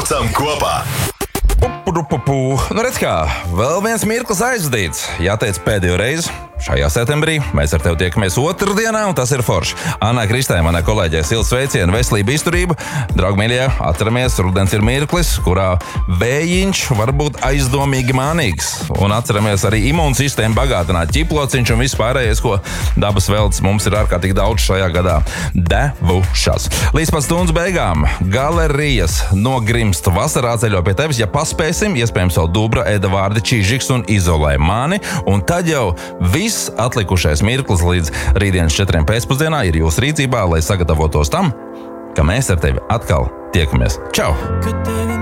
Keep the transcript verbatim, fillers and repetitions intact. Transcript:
Braucam kopā! Pupupupu. Nu redz kā, vēl viens mirklis aizdīts. Jāteic pēdējo reizi. Šajā septembrī mēs ar tevi tiekamies otrdienā, un tas ir forši. Anā Kristē, manā kolēģē, silts sveicienu, veselību, izturību. Draugi mīļie, atceramies, rudens ir mirklis, kurā vējiņš var būt aizdomīgi mānīgs. Un atceramies arī imūnsistēmu bagātināt ķiplociņš un viss pārējais, ko dabas veltes mums ir ārkārtīgi daudz šajā gadā. Devušas. Līdz pat stundas beigām galerijas nogrimst vasarā ceļo pie tevis, ja paspēsim, iespējams vēl Dubra, Eda Vārdi, Čižiks un Izolē mani, un tad jau viss atlikušais mirklis līdz rītdienas četriem pēcpusdienā ir jūsu rīcībā, lai sagatavotos tam, ka mēs ar tevi atkal tiekamies. Čau!